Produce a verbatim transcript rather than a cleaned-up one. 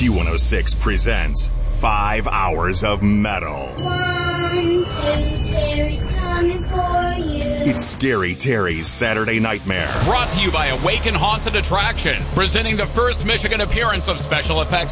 Q one oh six presents Five Hours of Metal. One, two, Terry's coming for you. It's Scary Terry's Saturday Nightmare. Brought to you by Awaken Haunted Attraction, presenting the first Michigan appearance of special effects